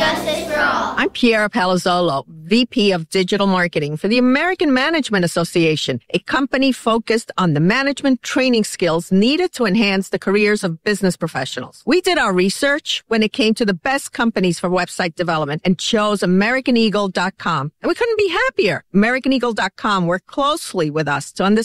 justice for all. I'm Piera Palazzolo, VP of Digital Marketing for the American Management Association, a company focused on the management training skills needed to enhance the careers of business professionals. We did our research when it came to the best companies for website development and chose AmericanEagle.com. And we couldn't be happier. AmericanEagle.com worked closely with us to understand